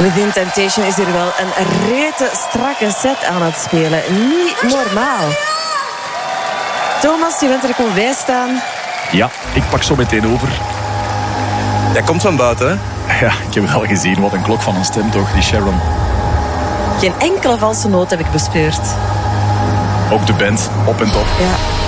Within Temptation is hier wel een rete strakke set aan het spelen. Niet normaal. Thomas, je bent er kon bijstaan. Ja, ik pak zo meteen over. Jij komt van buiten, hè? Ja, ik heb het al gezien. Wat een klok van een stem toch, die Sharon. Geen enkele valse noot heb ik bespeurd. Ook de band, op en top. Ja.